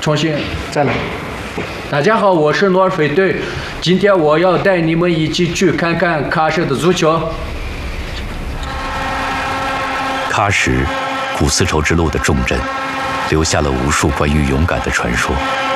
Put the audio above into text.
重新再来。大家好，我是诺尔菲队，今天我要带你们一起去看看喀什的足球。 喀什，古丝绸之路的重镇，留下了无数关于勇敢的传说。